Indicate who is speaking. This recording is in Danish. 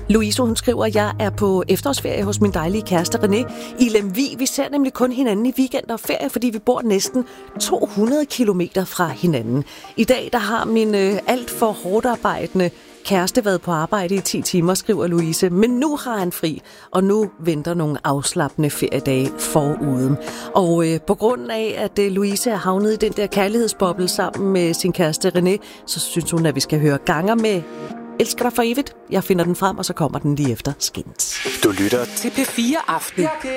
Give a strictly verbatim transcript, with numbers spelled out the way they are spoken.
Speaker 1: Louise, hun skriver, at jeg er på efterårsferie hos min dejlige kæreste René i Lemvig. Vi ser nemlig kun hinanden i weekender og ferie, fordi vi bor næsten to hundrede kilometer fra hinanden. I dag der har min øh, alt for hårdt arbejdende kæreste været på arbejde i ti timer, skriver Louise. Men nu har han fri, og nu venter nogle afslappende feriedage forude. Og øh, på grund af, at øh, Louise er havnet i den der kærlighedsboble sammen med sin kæreste René, så synes hun, at vi skal høre Ganger med Elsker dig for evigt. Jeg finder den frem, og så kommer den lige efter Skins.
Speaker 2: Du lytter til P fire Aften.